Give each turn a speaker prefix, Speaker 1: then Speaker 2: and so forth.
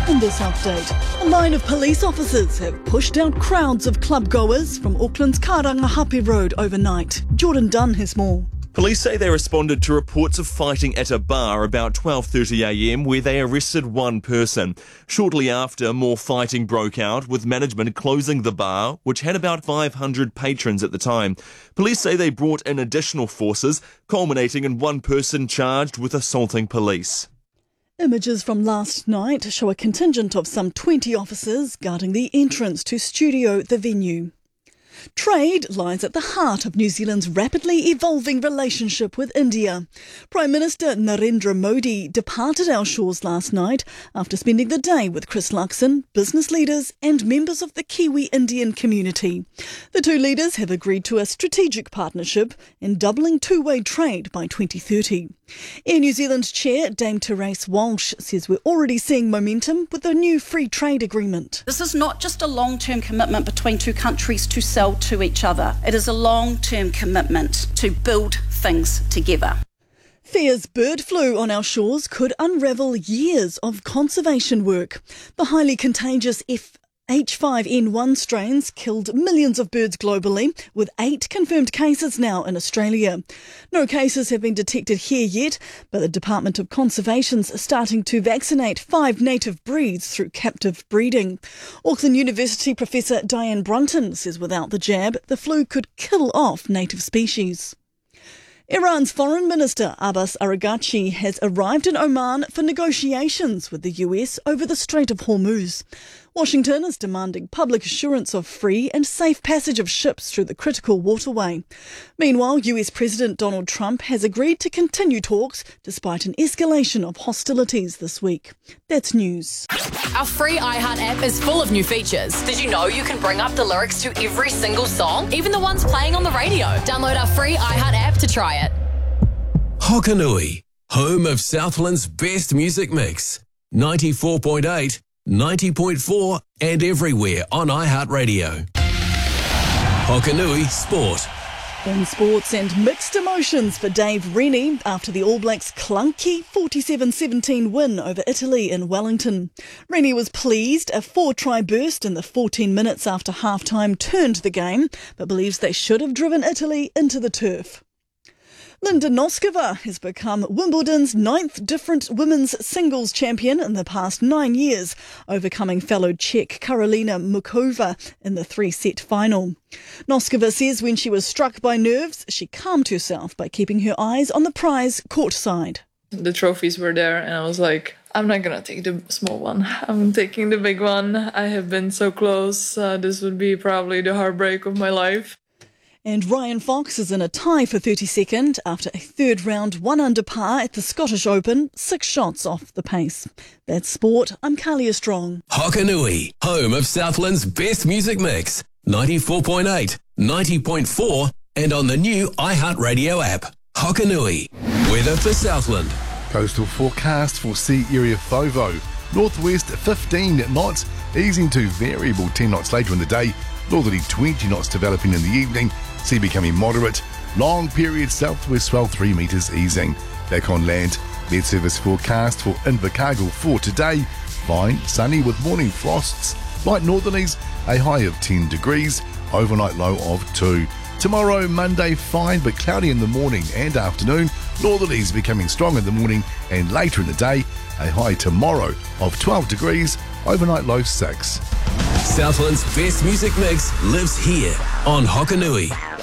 Speaker 1: In this update, a line of police officers have pushed out crowds of club goers from Auckland's Karangahape Road overnight. Jordan Dunn has more.
Speaker 2: Police say they responded to reports of fighting at a bar about 12:30am where they arrested one person. Shortly after, more fighting broke out, with management closing the bar, which had about 500 patrons at the time. Police say they brought in additional forces, culminating in one person charged with assaulting police.
Speaker 1: Images from last night show a contingent of some 20 officers guarding the entrance to Studio The Venue. Trade lies at the heart of New Zealand's rapidly evolving relationship with India. Prime Minister Narendra Modi departed our shores last night after spending the day with Chris Luxon, business leaders and members of the Kiwi Indian community. The two leaders have agreed to a strategic partnership in doubling two-way trade by 2030. Air New Zealand Chair Dame Therese Walsh says we're already seeing momentum with the new free trade agreement.
Speaker 3: This is not just a long-term commitment between two countries to sell to each other. It is a long-term commitment to build things together.
Speaker 1: Fears bird flu on our shores could unravel years of conservation work. The highly contagious H5N1 strains killed millions of birds globally, with 8 confirmed cases now in Australia. No cases have been detected here yet, but the Department of Conservation's starting to vaccinate 5 native breeds through captive breeding. Auckland University Professor Diane Brunton says without the jab, the flu could kill off native species. Iran's Foreign Minister Abbas Araghchi has arrived in Oman for negotiations with the US over the Strait of Hormuz. Washington is demanding public assurance of free and safe passage of ships through the critical waterway. Meanwhile, US President Donald Trump has agreed to continue talks despite an escalation of hostilities this week. That's news.
Speaker 4: Our free iHeart app is full of new features. Did you know you can bring up the lyrics to every single song, even the ones playing on the radio? Download our free iHeart app to try it.
Speaker 5: Hokanui, home of Southland's best music mix. 94.8, 90.4 and everywhere on iHeartRadio. Hokanui Sport.
Speaker 1: In sports and mixed emotions for Dave Rennie after the All Blacks' clunky 47-17 win over Italy in Wellington. Rennie was pleased a 4-try burst in the 14 minutes after half-time turned the game, but believes they should have driven Italy into the turf. Linda Noskova has become Wimbledon's 9th different women's singles champion in the past 9 years, overcoming fellow Czech Karolina Mukova in the 3-set final. Noskova says when she was struck by nerves, she calmed herself by keeping her eyes on the prize courtside.
Speaker 6: The trophies were there and I was like, I'm not going to take the small one. I'm taking the big one. I have been so close. This would be probably the heartbreak of my life.
Speaker 1: And Ryan Fox is in a tie for 32nd after a third round 1 under par at the Scottish Open, 6 shots off the pace. That's sport. I'm Kalia Strong.
Speaker 5: Hokanui, home of Southland's best music mix. 94.8, 90.4 and on the new iHeartRadio app. Hokanui, weather for Southland.
Speaker 7: Coastal forecast for sea area FOVO. Northwest 15 knots, easing to variable 10 knots later in the day. Northerly 20 knots developing in the evening, sea becoming moderate. Long period southwest swell 3 metres easing. Back on land, Met Service forecast for Invercargill for today. Fine, sunny with morning frosts. Light northerlies, a high of 10 degrees, overnight low of 2. Tomorrow, Monday, fine but cloudy in the morning and afternoon. Northerlies becoming strong in the morning and later in the day. A high tomorrow of 12 degrees, overnight low 6.
Speaker 5: Southland's best music mix lives here on Hokanui.